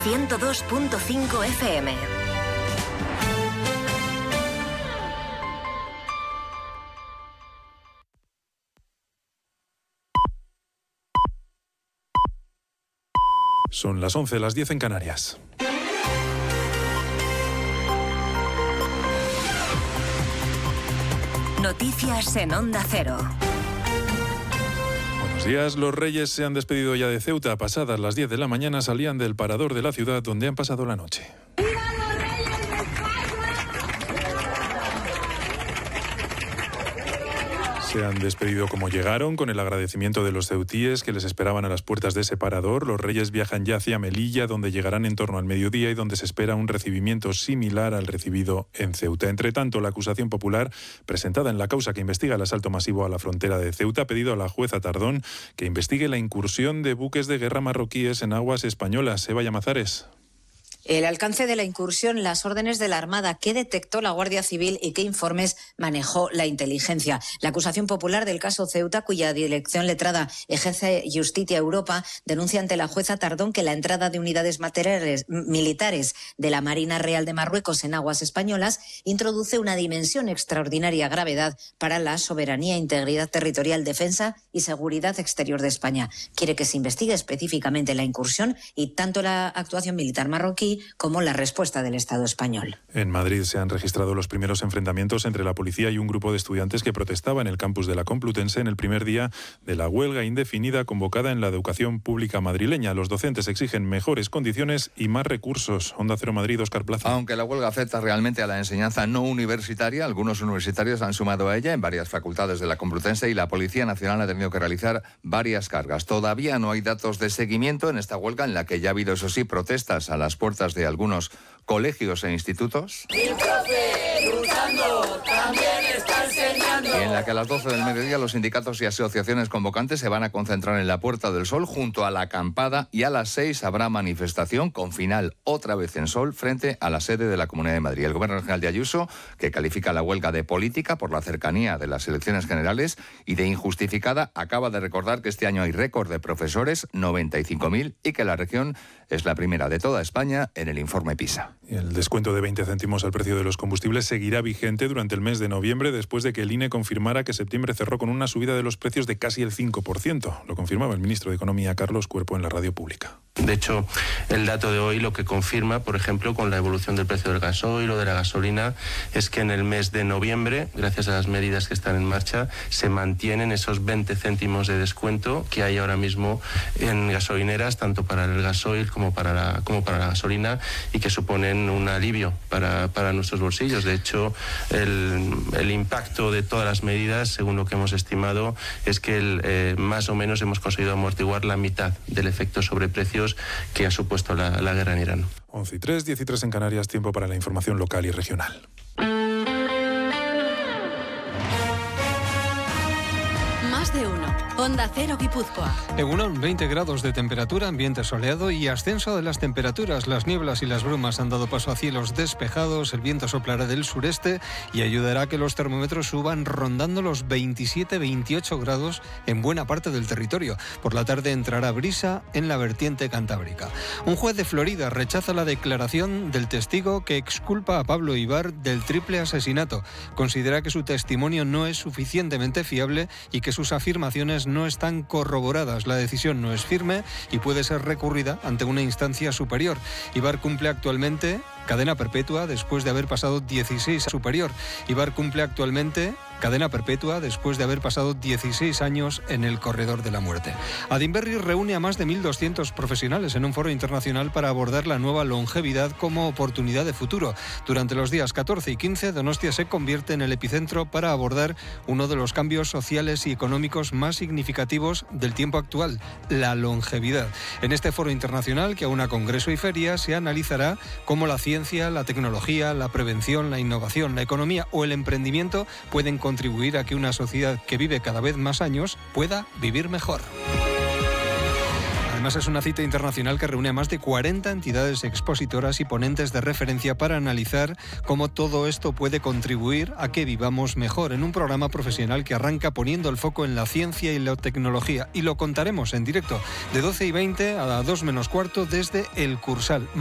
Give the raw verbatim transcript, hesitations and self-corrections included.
ciento dos punto cinco F M. Son las once, las diez en Canarias. Noticias en Onda Cero. Buenos días. Los Reyes se han despedido ya de Ceuta. Pasadas las diez de la mañana salían del parador de la ciudad donde han pasado la noche. Se han despedido como llegaron, con el agradecimiento de los ceutíes que les esperaban a las puertas de ese parador. Los Reyes viajan ya hacia Melilla, donde llegarán en torno al mediodía y donde se espera un recibimiento similar al recibido en Ceuta. Entre tanto, la acusación popular presentada en la causa que investiga el asalto masivo a la frontera de Ceuta ha pedido a la jueza Tardón que investigue la incursión de buques de guerra marroquíes en aguas españolas. Eva Llamazares. El alcance de la incursión, las órdenes de la Armada, qué detectó la Guardia Civil y qué informes manejó la inteligencia. La acusación popular del caso Ceuta, cuya dirección letrada ejerce Justicia Europa, denuncia ante la jueza Tardón que la entrada de unidades materiales, militares de la Marina Real de Marruecos en aguas españolas introduce una dimensión extraordinaria gravedad para la soberanía, integridad territorial, defensa y seguridad exterior de España. Quiere que se investigue específicamente la incursión y tanto la actuación militar marroquí como la respuesta del Estado español. En Madrid se han registrado los primeros enfrentamientos entre la policía y un grupo de estudiantes que protestaba en el campus de la Complutense en el primer día de la huelga indefinida convocada en la educación pública madrileña. Los docentes exigen mejores condiciones y más recursos. Onda Cero Madrid, Óscar Plaza. Aunque la huelga afecta realmente a la enseñanza no universitaria, algunos universitarios han sumado a ella en varias facultades de la Complutense y la Policía Nacional ha tenido que realizar varias cargas. Todavía no hay datos de seguimiento en esta huelga, en la que ya ha habido, eso sí, protestas a las puertas de algunos colegios e institutos. El profe luchando también está enseñando. Y en la que a las doce del mediodía los sindicatos y asociaciones convocantes se van a concentrar en la Puerta del Sol junto a la acampada, y a las seis habrá manifestación con final otra vez en Sol frente a la sede de la Comunidad de Madrid. El Gobierno Regional de Ayuso, que califica la huelga de política por la cercanía de las elecciones generales y de injustificada, acaba de recordar que este año hay récord de profesores, noventa y cinco mil, y que la región es la primera de toda España en el informe PISA. El descuento de veinte céntimos al precio de los combustibles seguirá vigente durante el mes de noviembre, después de que el I N E confirmara que septiembre cerró con una subida de los precios de casi el cinco por ciento. Lo confirmaba el ministro de Economía, Carlos Cuerpo, en la radio pública. De hecho, el dato de hoy lo que confirma, por ejemplo, con la evolución del precio del gasoil o de la gasolina, es que en el mes de noviembre, gracias a las medidas que están en marcha, se mantienen esos veinte céntimos de descuento que hay ahora mismo en gasolineras, tanto para el gasoil como para la, como para la gasolina, y que suponen un alivio para, para nuestros bolsillos. De hecho, el, el impacto de todas las medidas, según lo que hemos estimado, es que el, eh, más o menos hemos conseguido amortiguar la mitad del efecto sobre precios que ha supuesto la, la guerra en Irán. once y tres, diez y tres en Canarias, tiempo para la información local y regional. Más de uno. Onda Cero Guipúzcoa. Egunon, veinte grados de temperatura, ambiente soleado y ascenso de las temperaturas. Las nieblas y las brumas han dado paso a cielos despejados, el viento soplará del sureste y ayudará a que los termómetros suban rondando los veintisiete a veintiocho grados en buena parte del territorio. Por la tarde entrará brisa en la vertiente cantábrica. Un juez de Florida rechaza la declaración del testigo que exculpa a Pablo Ibar del triple asesinato. Considera que su testimonio no es suficientemente fiable y que sus afirmaciones no están corroboradas. La decisión no es firme y puede ser recurrida ante una instancia superior. Ibar cumple actualmente cadena perpetua después de haber pasado dieciséis superior. Ibar cumple actualmente cadena perpetua después de haber pasado dieciséis años en el corredor de la muerte. Adinberri reúne a más de mil doscientos profesionales en un foro internacional para abordar la nueva longevidad como oportunidad de futuro. Durante los días catorce y quince, Donostia se convierte en el epicentro para abordar uno de los cambios sociales y económicos más significativos del tiempo actual, la longevidad. En este foro internacional, que aúna congreso y feria, se analizará cómo la ciencia, la tecnología, la prevención, la innovación, la economía o el emprendimiento pueden contribuir a que una sociedad que vive cada vez más años pueda vivir mejor. Además, es una cita internacional que reúne a más de cuarenta entidades expositoras y ponentes de referencia para analizar cómo todo esto puede contribuir a que vivamos mejor, en un programa profesional que arranca poniendo el foco en la ciencia y la tecnología. Y lo contaremos en directo de doce y veinte a dos menos cuarto desde El Cursal.